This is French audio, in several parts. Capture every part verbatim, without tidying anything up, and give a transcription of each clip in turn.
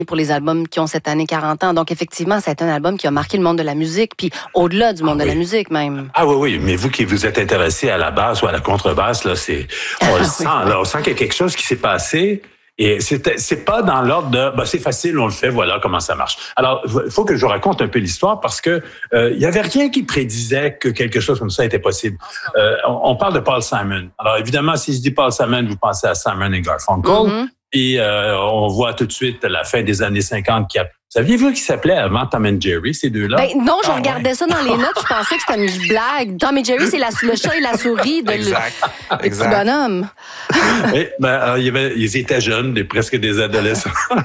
pour les albums qui ont cette année quarante ans. Donc, effectivement, c'est un album qui a marqué le monde de la musique, puis au-delà du monde ah, de oui. la musique même. Ah oui, oui, mais vous qui vous êtes intéressé à la basse ou à la contrebasse, là, c'est, on le sent, là, on sent qu'il y a quelque chose qui s'est passé. Et c'est, c'est pas dans l'ordre de, ben, c'est facile, on le fait, voilà comment ça marche. Alors, il faut que je vous raconte un peu l'histoire parce que euh, il y avait rien qui prédisait que quelque chose comme ça était possible. Euh, on, on parle de Paul Simon. Alors, évidemment, si je dis Paul Simon, vous pensez à Simon et Garfunkel. Mm-hmm. Et euh, on voit tout de suite la fin des années cinquante qui a... Saviez-vous qu'ils s'appelaient avant Tom and Jerry, ces deux-là? Ben non, je ah, regardais ouais. ça dans les notes, je pensais que c'était une blague. Tom et Jerry, c'est la, le chat et la souris de exact, le, le exact. petit bonhomme. Et, ben, alors, il y avait, ils étaient jeunes, des, presque des adolescents.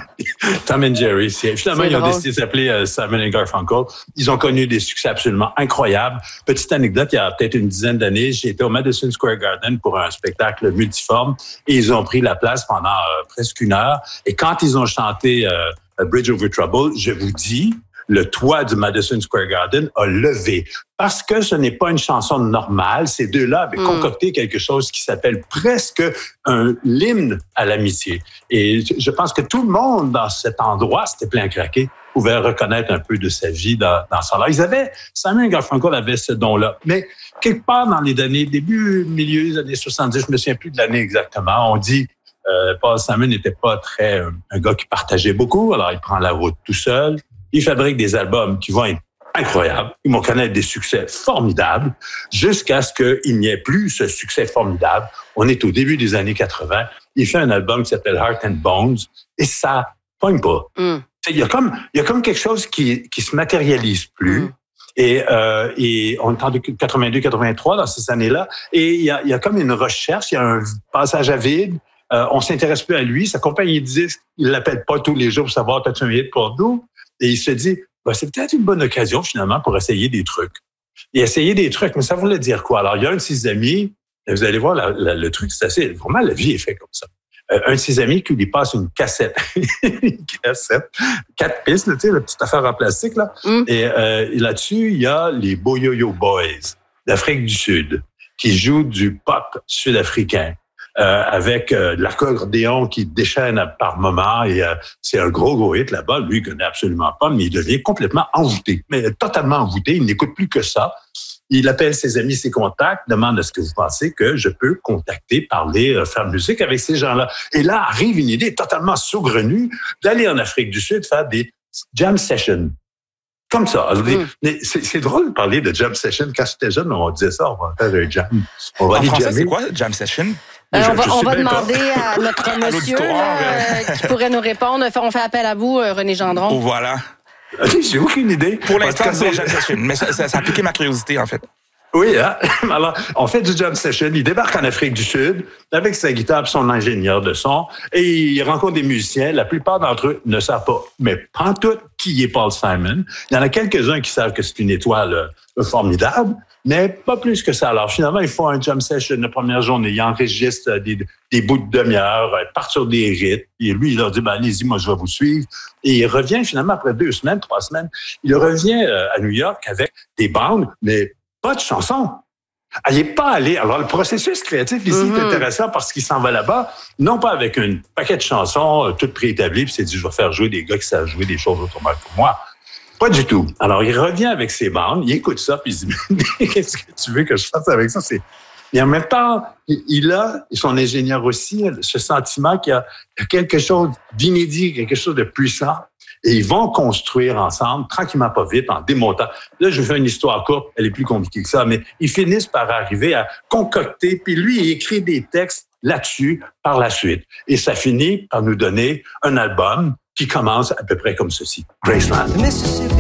Tom and Jerry. C'est, finalement, c'est ils drôle. ont décidé de s'appeler euh, Simon et Garfunkel. Ils ont connu des succès absolument incroyables. Petite anecdote, il y a peut-être une dizaine d'années, j'étais au Madison Square Garden pour un spectacle multiforme et ils ont pris la place pendant euh, presque une heure. Et quand ils ont chanté... Euh, Bridge Over Trouble, je vous dis, le toit du Madison Square Garden a levé. Parce que ce n'est pas une chanson normale. Ces deux-là avaient mm. concocté quelque chose qui s'appelle presque un hymne à l'amitié. Et je pense que tout le monde dans cet endroit, c'était plein craqué, pouvait reconnaître un peu de sa vie dans, dans ça. Là, ils avaient, Simon et Garfunkel avaient ce don-là. Mais quelque part dans les années, début, milieu des années soixante-dix, je me souviens plus de l'année exactement, on dit Euh, Paul Simon n'était pas très euh, un gars qui partageait beaucoup, alors il prend la route tout seul. Il fabrique des albums qui vont être incroyables, ils vont connaître des succès formidables, jusqu'à ce qu'il n'y ait plus ce succès formidable. On est au début des années quatre-vingts. Il fait un album qui s'appelle Heart and Bones, et ça pogne pas. Mm. Il y a comme il y a comme quelque chose qui qui se matérialise plus. Mm. Et, euh, et on est en quatre-vingt-deux quatre-vingt-trois dans ces années-là, et il y a il y a comme une recherche, il y a un passage à vide. Euh, on s'intéresse plus à lui. Sa compagnie de disques, il l'appelle pas tous les jours pour savoir t'as-tu un hit pour nous. Et il se dit, ben, c'est peut-être une bonne occasion finalement pour essayer des trucs. Et essayer des trucs, mais ça voulait dire quoi? Alors, il y a un de ses amis, vous allez voir, la, la, le truc, c'est assez, vraiment, la vie est faite comme ça. Euh, un de ses amis qui lui passe une cassette. une cassette. Quatre pistes, tu sais, la petite affaire en plastique, là. Mm. Et, euh, et là-dessus, il y a les Boyoyo Boys d'Afrique du Sud qui jouent du pop sud-africain. Euh, avec euh, de l'accordéon qui déchaîne par moments et euh, c'est un gros gros hit là-bas. Lui, il connaît absolument pas, mais il devient complètement envoûté, mais totalement envoûté. Il n'écoute plus que ça. Il appelle ses amis, ses contacts, demande est-ce que vous pensez que je peux contacter, parler, euh, faire musique avec ces gens-là. Et là arrive une idée totalement saugrenue d'aller en Afrique du Sud faire des jam sessions. Comme ça. Alors, mm. mais c'est, c'est drôle de parler de jam session. Quand j'étais jeune, on disait ça, on va faire un jam. On va en aller français, jammer. c'est quoi, jam session? Euh, je, on va, je on va demander pas. à notre à monsieur euh, qui pourrait nous répondre. On fait appel à vous, René Gendron. Oh, voilà. J'ai aucune idée. Pour l'instant, c'est jam session, mais ça, ça, ça a piqué ma curiosité, en fait. Oui, hein? Alors, on fait du jam session. Il débarque en Afrique du Sud avec sa guitare et son ingénieur de son et il rencontre des musiciens. La plupart d'entre eux ne savent pas, mais pas tout qui est Paul Simon. Il y en a quelques-uns qui savent que c'est une étoile euh, formidable, mais pas plus que ça. Alors, finalement, ils font un jam session la première journée. Ils enregistrent des, des bouts de demi-heure, ils partent sur des rythmes. Et lui, il leur dit, ben, allez-y, moi, je vais vous suivre. Et il revient finalement après deux semaines, trois semaines. Il revient euh, à New York avec des bandes, mais pas de chansons. Il n'est pas allé. Alors, le processus créatif ici mm-hmm. est intéressant parce qu'il s'en va là-bas, non pas avec un paquet de chansons euh, toutes préétablies, puis il s'est dit, je vais faire jouer des gars qui savent jouer des choses autrement que moi. Pas du tout. Alors, il revient avec ses bandes, il écoute ça, puis il se dit, mais qu'est-ce que tu veux que je fasse avec ça? C'est... Et en même temps, il a, et son ingénieur aussi, ce sentiment qu'il y a quelque chose d'inédit, quelque chose de puissant. Et ils vont construire ensemble, tranquillement, pas vite, en démontant. Là, je vous fais une histoire courte, elle est plus compliquée que ça, mais ils finissent par arriver à concocter, puis lui, il écrit des textes là-dessus par la suite. Et ça finit par nous donner un album qui commence à peu près comme ceci, Graceland.